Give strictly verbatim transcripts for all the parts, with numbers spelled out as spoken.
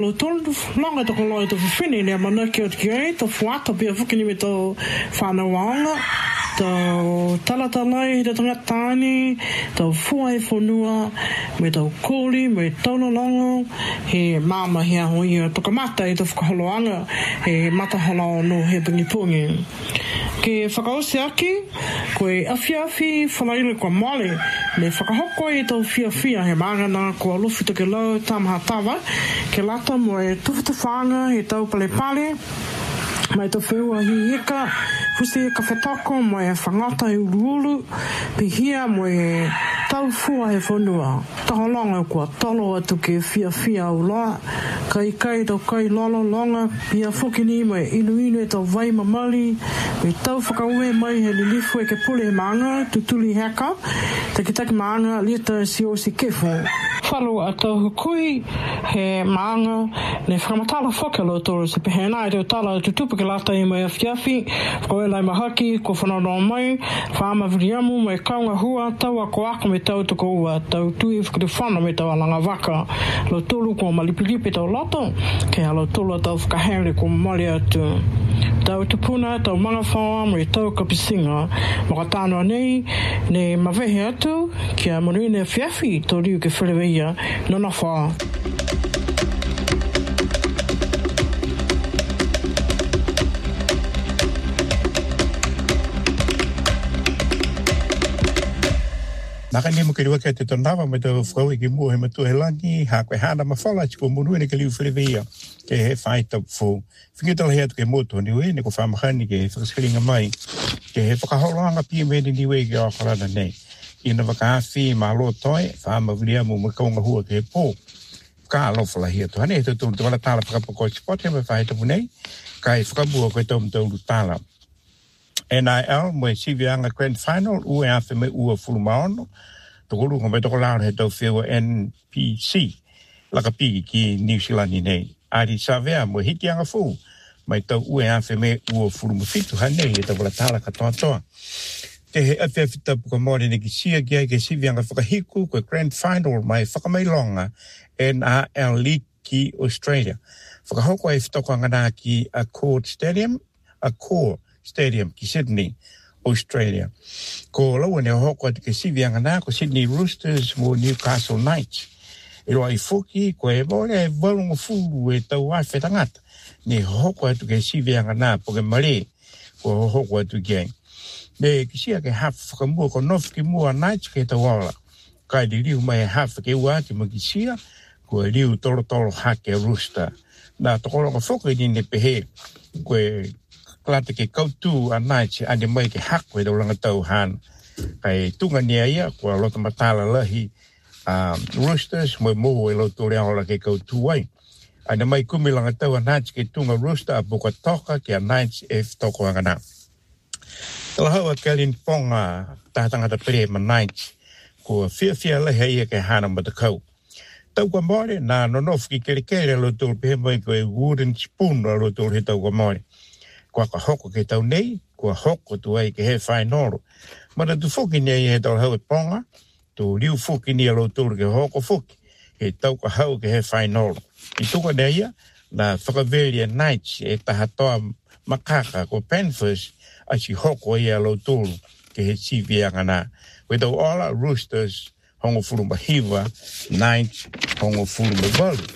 Lo tolu longa to koloi to fini ne mana ki o ki to fuata pia fukini me to whanawanga to talatalai to tangatani to fua e fonua me to koli me tono longo he mama hea hoi o toka mata e to whakaholoanga he mata hala no he pungipungi. Ke whakaose aki, koe awhiawhi whalaile kua mole, me whakahoko i tau whiawhia he mangana kua lufi toke lau tamaha tawa, ke lata mo e tuwhituwhanga he tau pale pale, mai tau whiua hi hika, husi e ka whetoko mo e whangata e uruulu, pihia mo e tau fua he whanua. Taholonga kua tolo atu ke whiawhia au loa, kai kai tau kai lolo longa, pia whukini mo e inu inu e tau vai mamali, me tau whakaue mai he lilifu e ke pule he maanga, tutuli heka, te ki taki maanga lita si o si kefo. Whalu a tau hukui he maanga, ne whakamatala whakalo toro se pehe nai teo tala tutupu ke lata i mai a whiawhi, whakaue lai mahaki, ko whanau mai, whaama viriamu, mai kaunga hua, tau a ko ako me tau tuko ua, tau tui whakatu whana me tau alanga waka, lo tolu ko malipilipi tau loto, ke alo tolu a tau whakahere ko mali atu. Tau tupuna, tau manga whaua, me tau kapisinga, maka tānoa nei, ne mawehe atu, kia monuine whiawhi, tō riu ke whileweia, nona whaa. Naka ni mo kiriwa kia te tonawa me tau whakau e ki mua he matu he langi, ha koe hana mawhala chiko monuine ke liu whileweia, ke he whai tau whō. Whingitala hea tu ke moto ni ue, ne ko whamahani ke whakaskiringa mai, ke he whakaholoanga pia mene ni ue ke o akarana nei. Ina whakahawhi ma lo toi, whamawria mo me kaunga hua ke he pō. Ka alofala hea tu hane, he tu tūru te wala tāla whakapako spot, he me whai tapu nei, ka he whakabua koe tau mtauru tāla. N I L mo e sivianga grand final, ue awhi me ua fulu maono, tokolu ko me toko lao he tau whiwa N P C, laka piki ki New Zealand nei. Ari savea mo hiti anga fu, mai tau ue awhi me ua fulu mafitu hanei, he tau wala tāla katoa toa. Te he awhi awhi tapu ka mōre ne ki sia ki ai ke sivianga whakahiku, koe grand final mai whakamailonga N R L League ki Australia. Whakahoko e whitoko angana ki Accord Stadium, Accord Stadium ki Sydney, Australia. Ko laua ne hoko atu ke sivianga nā ko Sydney Roosters mo Newcastle Knights. E roa i whuki, ko e mōre e walunga fulu e tau ai whetangata. Ne hoko atu ke sivianga nā po ke mare, ko hoko atu ke. Ne kisia ke hafa whakamua ko nofu ki mua Knights ke tau ala. Kai li riu mai e hafa ke ua ati mo kisia, ko e riu toro toro hake Rooster. Nā tokoronga whuka i nine pehe, ko e klata ke kautu a Knights ane mai ke hakwe do langa tau hana. Kai tunga nia ia, kua lota matala lahi um, Roosters, moi moho e loto rea hola ke kautu wai. Ane mai kumi langa tau a Knights ke tunga Rooster a buka toka ke a Knights e toko angana. Tala haua ke alin ponga tahatangata pere ma Knights, kua fia fia lahi ia ke hana matakau. Tau kwa mōre, nā nonofu ki kere kere loto pehe mai koe wooden spoon a loto he tau kwa mōre. Kua ka hoko ke tau nei, kua hoko tu ai ke he whai noro. Mana tu whuki nei he tau hau e ponga, tu riu whuki ni alo tūru ke hoko whuki, he tau ka hau ke he whai noro. I tuka nei ia, na whakaveria Knights e tahatoa makaka ko Panthers, a si hoko i alo tūru ke he sivianga nā. We tau ola, Roosters, hongo furu mahiwa, Knights, hongo furu mawalu.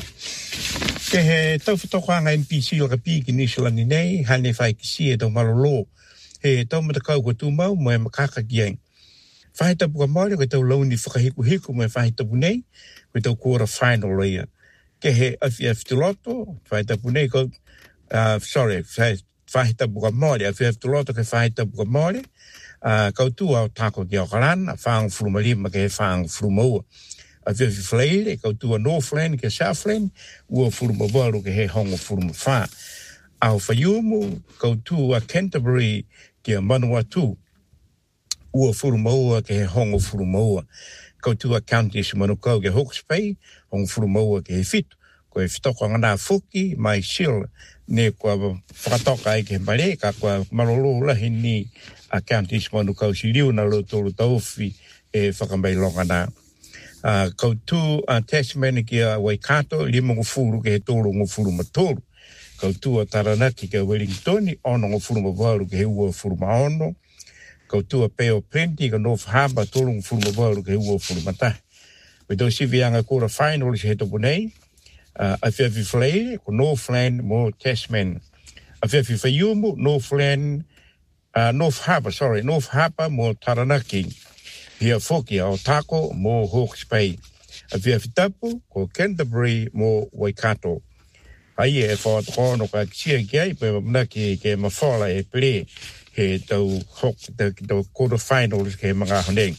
Ke he tau whatokoanga N P C o ka piki nisolani nei, hane whai ki si e tau malolo. He tau matakau ko tūmau, mo e makaka ki ai. Whai tapu ka maori, koe tau launi whakahiku hiku, mo e whai tapu nei, koe tau kora final ia. Ke he awhi awhi tuloto, whai tapu nei, ko, uh, sorry, whai tapu ka maori, awhi awhi tuloto ke whai tapu ka maori, uh, kau tū au tāko ki au karana, whaang furumalima ke he whaang furumaua. A whia whiwhaleire, kau tua Northland ke Southland, ua whurumawaru ke he hongo whurumawha. Au whaiumu, kau tua Canterbury ke Manawatu, ua whurumaua ke he hongo whurumaua. Kau tua County Manukau ke Hawke's Bay, hongo whurumaua ke he whitu. Ko e whitoko ngana whuki, mai sil, ne kua whakatoka ai ke he mare, ka kua marolo lahi ni a County Manukau si liu na lo tolu tauwhi e whakamai longa nā. Uh, Koutu a Tasmania ki a Waikato, lima ngofuru ke he tōru ngofuru matoru. Koutu a Taranaki ke Wellington, ono ngofuru mawaru ke he ua furu maono. Koutu a Peo Plenty ke North Harbour, tōru ngofuru mawaru ke he ua furu matahi. We tau sivianga kora final se he topu nei. Uh, a whiawhi whalei, ko Northland mo Tasman. A whiawhi whaiumu, Northland, uh, North Harbour, sorry, North Harbour mo Taranaki. Hia whoki a Otako mo Hawke's Bay. A whiawhi tapu, ko Canterbury mo Waikato. Ai e whaatokono ka kisia ki ai, pe mamnaki ke mawhala e ple, he tau hok, tau quarter finals ke mga honeng.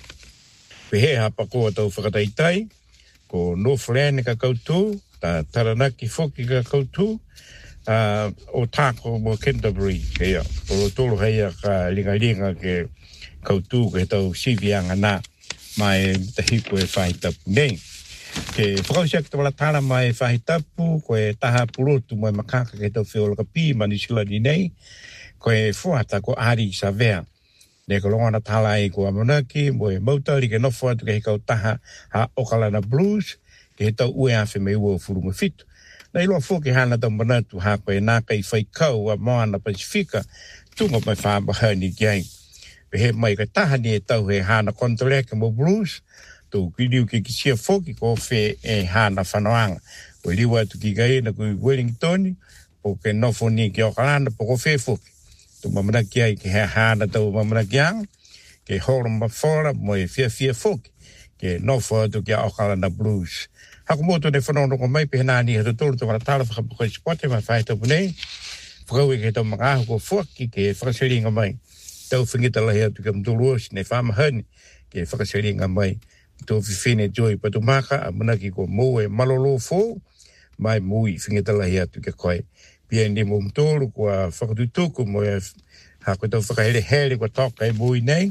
Pe he hapa koa tau whakataitai, ko Northland ka koutu, ta Taranaki whoki ka koutu, uh, Otako mo Canterbury, kea, o tolo heia ka linga-linga ke koutu ke tau sivianga nā, mai tahiku e whaitapu nei. Ke whakausiak te wala tāna mai whahitapu, koe taha purotu mai makaka ke tau whiolaka pi mani sila ni nei, koe fuata ko ari sa vea. Ne ko longana tala i ko amanaki, mo e mautari ke nofo atu ke he kau taha ha Okalana Blues, ke he tau ue awhi me ua furuma fitu. Na iloa fōke hana tau manatu ha koe nāka i whaikau a Moana Pasifika, tunga mai whaambahani ki ai. Pe he mai ka taha ni e tau he hana Kontoreka mo Blues, tō kiriu ke kisia fōki ko whe e hana whanoanga. Koe liwa atu ki gai na koe Wellington, po ke nofo ni ki Okalana po ko whe fōki. Tu mamanaki ai ke he hana tau mamanaki ang, ke horo mawhora mo e whia whia whoki, ke nofo atu ki a Okalana Blues. Haku moto ne whanono ko mai pe nani hata tolu tu maratala whakapuka i spote mai whae tau punei, whakau e ke tau mga ahu ko whuaki ke whakaseringa mai. Tau whingita lahi atu ke mtuluosi ne whamahani ke whakaseringa mai. Tau whiwhine joy patu maka a manaki ko mou e malolo fō, mai mui whingita lahi atu ke koe. Pia ni mo mtoro kua whakatutuku mo e hako tau whakahere here kua toka e mui nei.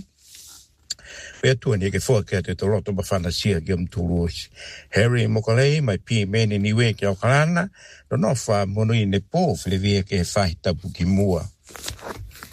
Pea tua ni ke whuake atu to roto mawhana sia ki mtoro osi. Harry Mokalei mai pi mene niwe ki Okalana, no no wha monoi ne pō whilewea ke whahitapu ki mua.